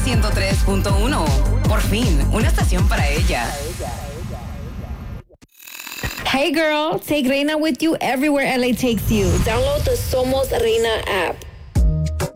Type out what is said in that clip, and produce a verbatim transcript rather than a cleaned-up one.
ciento tres punto uno. Por fin, una estación para ella. Hey girl, take Reina with you everywhere L A takes you. Download the Somos Reina app.